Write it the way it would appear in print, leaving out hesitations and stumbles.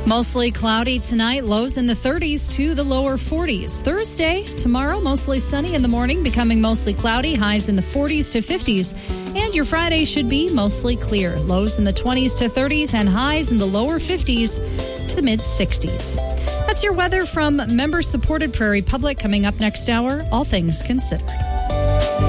Mostly cloudy tonight, lows in the 30s to the lower 40s. Thursday, tomorrow, mostly sunny in the morning, becoming mostly cloudy, highs in the 40s to 50s. And your Friday should be mostly clear, lows in the 20s to 30s and highs in the lower 50s to the mid 60s. That's your weather from member-supported Prairie Public. Coming up next hour, all things considered.